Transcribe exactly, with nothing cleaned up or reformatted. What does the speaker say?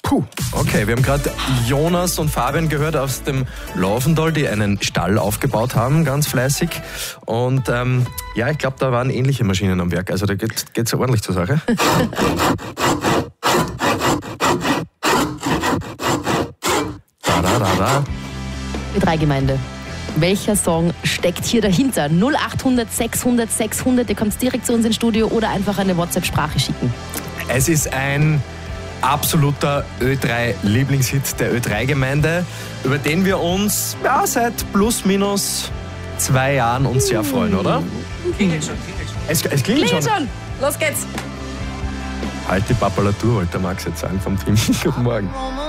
Puh, okay, wir haben gerade Jonas und Fabian gehört aus dem Laufendal, die einen Stall aufgebaut haben, ganz fleißig. Und ähm, ja, ich glaube, da waren ähnliche Maschinen am Werk. Also da geht es ordentlich zur Sache. da, da, da, da. Ö drei Gemeinde. Welcher Song steckt hier dahinter? null achthundert sechshundert sechshundert, ihr kommt direkt zu uns ins Studio oder einfach eine WhatsApp-Sprache schicken. Es ist ein absoluter Ö drei Lieblingshit der Ö drei Gemeinde, über den wir uns ja, seit plus minus zwei Jahren uns sehr freuen, oder? Klingelt schon, klingelt schon. Es, es klingelt schon. schon. Los geht's. Halt die Papalatur, wollte der Max jetzt sagen vom Team. Guten Morgen.